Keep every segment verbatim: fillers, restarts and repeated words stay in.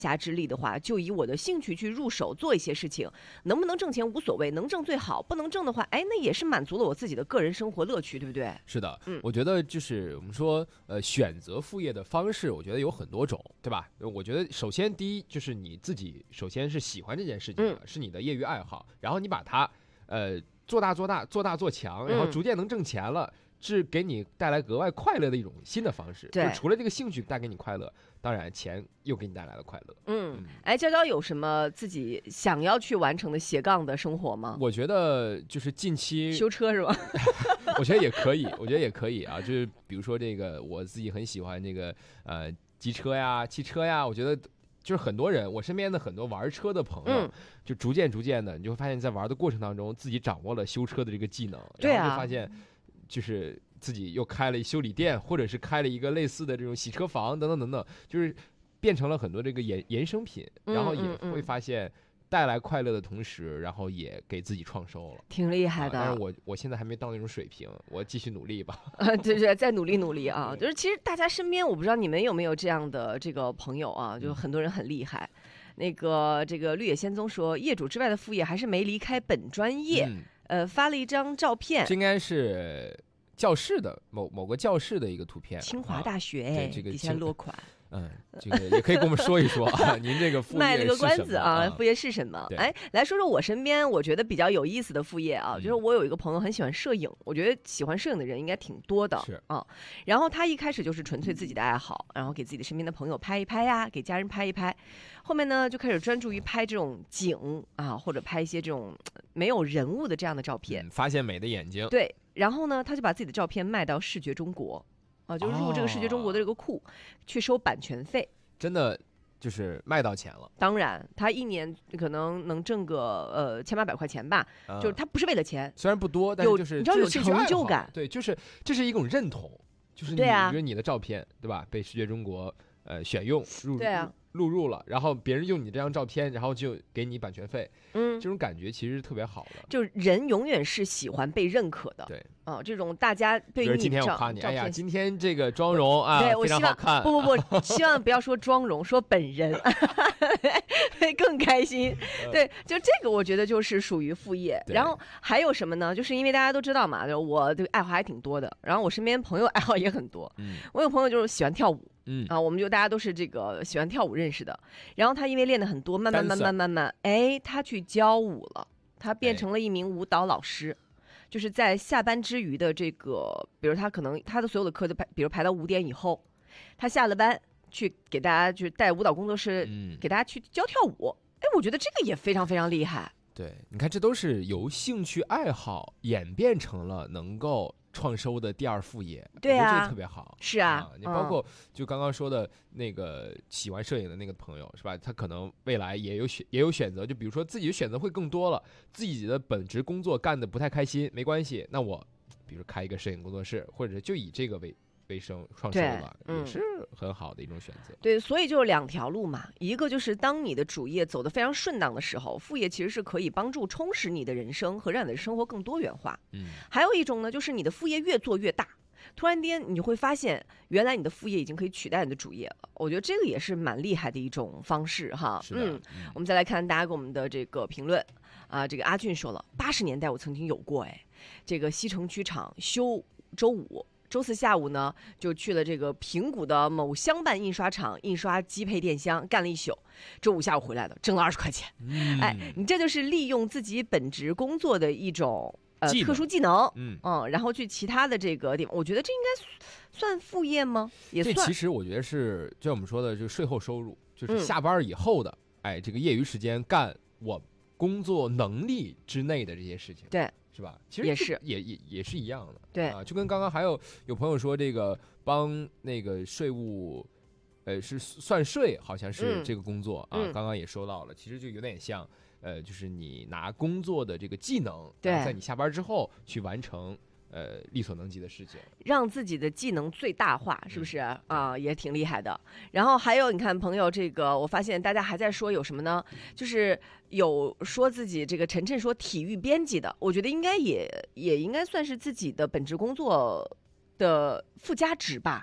家之力的话，就以我的兴趣去入手做一些事情，能不能挣钱无所谓，能挣最好，不能挣的话，哎，那也是满足了我自己的个人生活乐趣，对不对？ 是的， 嗯， 我觉得就是我们说，呃，选择副业的方式，我觉得有很多种，对吧？我觉得首先第一就是你自己首先是喜欢这件事情的， 嗯、 是你的业余爱好，然后你把它呃做大做大做大做强，然后逐渐能挣钱了。嗯，是给你带来额外快乐的一种新的方式，就除了这个兴趣带给你快乐，当然钱又给你带来了快乐。 嗯，哎，娇娇有什么自己想要去完成的斜杠的生活吗？ 我觉得就是近期修车是吧？ 我觉得也可以，我觉得也可以啊，就是比如说这个我自己很喜欢这个呃机车呀、汽车呀，我觉得。就是很多人，我身边的很多玩车的朋友，嗯、就逐渐逐渐的，你就会发现，在玩的过程当中，自己掌握了修车的这个技能， 对啊， 然后就发现。就是自己又开了修理店，或者是开了一个类似的这种洗车房等等等等，就是变成了很多这个衍衍生品，然后也会发现带来快乐的同时，然后也给自己创收了， 挺厉害的。 啊、但是我我现在还没到那种水平，我继续努力吧。 呃，对对，再努力努力啊！就是其实大家身边，我不知道你们有没有这样的这个朋友啊，就很多人很厉害。嗯、那个这个绿野仙踪说，业主之外的副业还是没离开本专业。嗯呃，发了一张照片， 这应该是教室的某某个教室的一个图片， 清华大学哎、 啊，这个底下落款。 嗯，这个也可以跟我们说一说啊，您这个副业卖了个关子啊， 啊副业是什么？哎，来说说我身边我觉得比较有意思的副业啊，嗯、就是我有一个朋友很喜欢摄影，我觉得喜欢摄影的人应该挺多的， 是啊。然后他一开始就是纯粹自己的爱好，然后给自己的身边的朋友拍一拍呀、啊，给家人拍一拍，后面呢就开始专注于拍这种景啊，或者拍一些这种没有人物的这样的照片， 嗯、发现美的眼睛。 对，然后呢他就把自己的照片卖到视觉中国啊，就入这个视觉中国的这个库、哦、去收版权费。 真的就是卖到钱了， 当然，他一年可能能挣个呃千八百块钱吧，嗯、就是他不是为了钱， 虽然不多，但是就是你知道有成就感， 对，就是这是一种认同，就是你觉得你的照片 对,、啊、对吧，被视觉中国呃选用入对啊录入了，然后别人用你这张照片，然后就给你版权费， 嗯， 这种感觉其实是特别好的。 就人永远是喜欢被认可的， 对， 啊、呃，这种大家对你今天我夸你，哎呀，今天这个妆容啊， 对我非常好看。 不不不，希望不要说妆容，说本人会更开心。对，就这个我觉得就是属于副业。然后还有什么呢？就是因为大家都知道嘛，就我这个爱好还挺多的，然后我身边朋友爱好也很多。嗯，我有朋友就是喜欢跳舞。嗯啊，我们就大家都是这个喜欢跳舞认识的，然后他因为练的很多，慢慢慢慢慢慢，哎，他去教舞了，他变成了一名舞蹈老师，哎、就是在下班之余的这个，比如他可能他的所有的课都排，比如排到五点以后，他下了班去给大家去带舞蹈工作室，嗯、给大家去教跳舞，哎，我觉得这个也非常非常厉害。 对，你看这都是由兴趣爱好演变成了能够创收的第二副业， 对啊， 我觉得这个特别好。 是啊， 啊你包括就刚刚说的那个喜欢摄影的那个朋友是吧？他可能未来也有选也有选择，就比如说自己的选择会更多了，自己的本职工作干得不太开心，没关系，那我比如开一个摄影工作室，或者就以这个为为生创收吧，嗯、也是很好的一种选择。 对，所以就是两条路嘛，一个就是当你的主业走得非常顺当的时候，副业其实是可以帮助充实你的人生和让你的生活更多元化。嗯，还有一种呢，就是你的副业越做越大，突然间你会发现，原来你的副业已经可以取代你的主业了。我觉得这个也是蛮厉害的一种方式哈。 是的， 嗯，我们再来看大家给我们的这个评论啊，这个阿俊说了，八十年代我曾经有过哎，这个西城区厂休周五。周四下午呢，就去了这个平谷的某乡办印刷厂印刷机配电箱，干了一宿。周五下午回来了，挣了二十块钱。嗯、哎，你这就是利用自己本职工作的一种呃特殊技能，嗯嗯，然后去其他的这个地方，我觉得这应该算副业吗？也算。 这其实我觉得是，就像我们说的，就是税后收入，就是下班以后的，嗯、哎，这个业余时间干我工作能力之内的这些事情。 对。 是吧？其实也是， 也也也是一样的， 对啊，就跟刚刚还有有朋友说，这个帮那个税务，呃，是算税，好像是这个工作、嗯、啊，刚刚也说到了，其实就有点像，呃，就是你拿工作的这个技能， 对， 在你下班之后去完成。呃，力所能及的事情， 让自己的技能最大化，是不是、嗯、啊？也挺厉害的。然后还有，你看朋友这个，我发现大家还在说有什么呢？就是有说自己这个晨晨说体育编辑的，我觉得应该也也应该算是自己的本职工作的附加值吧。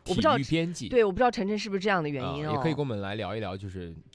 我不知道体育编辑， 对，我不知道晨晨是不是这样的原因哦。 啊也可以跟我们来聊一聊，就是